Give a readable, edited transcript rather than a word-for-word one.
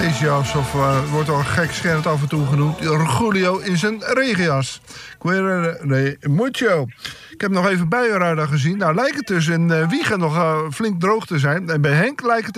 Iglesias, of wordt al gekscherend af en toe genoemd, Julio in zijn regenjas. Quere mucho. Ik heb nog even buienradar gezien. Nou lijkt het dus in Wiegen nog flink droog te zijn. En bij Henk lijkt het